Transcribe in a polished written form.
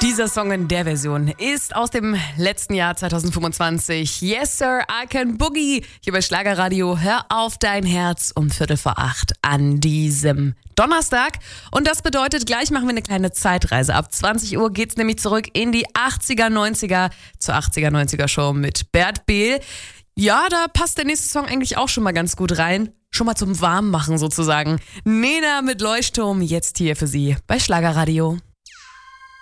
Dieser Song in der Version ist aus dem letzten Jahr 2025. Yes, Sir, I Can Boogie. Hier bei Schlagerradio. Hör auf dein Herz um 7:45 an diesem Donnerstag. Und das bedeutet, gleich machen wir eine kleine Zeitreise. Ab 20 Uhr geht's nämlich zurück in die 80er, 90er zur 80er, 90er Show mit Bert Behl. Ja, da passt der nächste Song eigentlich auch schon mal ganz gut rein. Schon mal zum Warmmachen sozusagen. Nena mit Leuchtturm, jetzt hier für Sie bei Schlagerradio.